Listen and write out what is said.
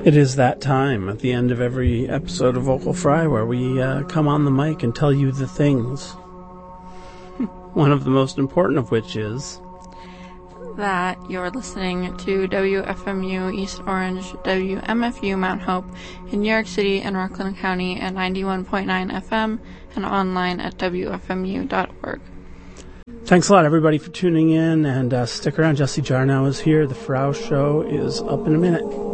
It is that time at the end of every episode of Vocal Fry where we come on the mic and tell you the things. One of the most important of which is that you're listening to WFMU East Orange, WMFU Mount Hope in New York City and Rockland County at 91.9 FM and online at WFMU.org. Thanks a lot, everybody, for tuning in, and stick around. Jesse Jarnow is here. The Frau Show is up in a minute.